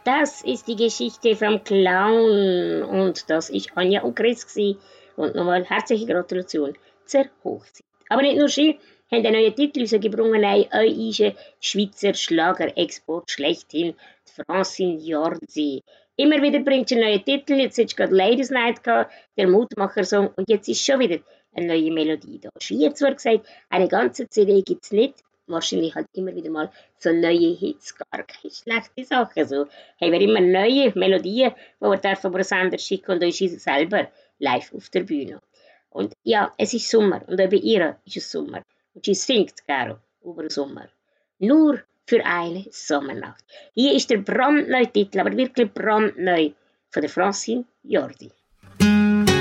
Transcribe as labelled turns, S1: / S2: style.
S1: Das ist die Geschichte vom Clown. Und das ist Anja und Chris gewesen. Und nochmal herzliche Gratulation zur Hochzeit. Aber nicht nur sie haben einen neuen Titel rausgebracht. Nein, euch ist ein Schweizer Schlagerexport schlechthin, die Francine Jordi. Immer wieder bringt sie einen neuen Titel. Jetzt hat sie gerade Ladies Night gehabt, der Mutmacher-Song. Und jetzt ist schon wieder eine neue Melodie da. Wie zwar gesagt, eine ganze CD gibt es nicht. Wahrscheinlich halt immer wieder mal so neue Hits, gar keine schlechte Sache. Also haben wir immer neue Melodien, die wir dürfen über den Sender schicken und dann ist sie selber live auf der Bühne. Und ja, es ist Sommer und auch bei ihr ist es Sommer. Und sie singt, Caro, über den Sommer. Nur für eine Sommernacht. Hier ist der brandneue Titel, aber wirklich brandneu, von der Francine Jordi.